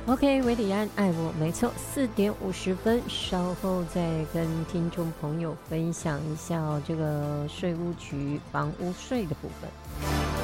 OK，维里安爱我，没错，4点50分，稍后再跟听众朋友分享一下这个税务局房屋税的部分。